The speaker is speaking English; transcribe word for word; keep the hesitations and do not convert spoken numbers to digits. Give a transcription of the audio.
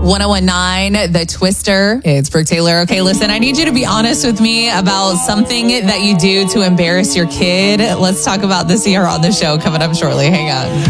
one oh one nine, The Twister. It's Brooke Taylor. Okay, listen, I need you to be honest with me about something that you do to embarrass your kid. Let's talk about this here on the show coming up shortly. Hang on.